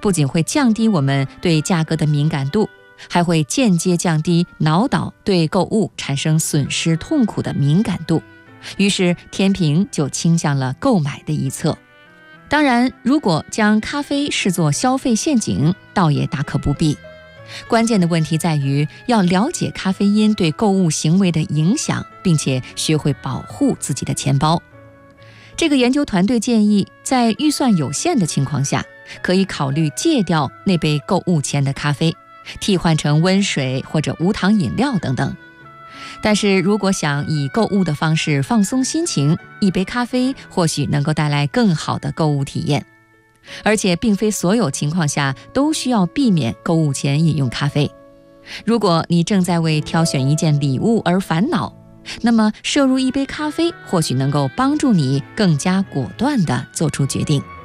不仅会降低我们对价格的敏感度，还会间接降低脑岛对购物产生损失痛苦的敏感度，于是天平就倾向了购买的一侧。当然，如果将咖啡视作消费陷阱，倒也大可不必。关键的问题在于要了解咖啡因对购物行为的影响，并且学会保护自己的钱包。这个研究团队建议，在预算有限的情况下，可以考虑戒掉那杯购物前的咖啡，替换成温水或者无糖饮料等等。但是如果想以购物的方式放松心情，一杯咖啡或许能够带来更好的购物体验。而且并非所有情况下都需要避免购物前饮用咖啡。如果你正在为挑选一件礼物而烦恼，那么摄入一杯咖啡或许能够帮助你更加果断地做出决定。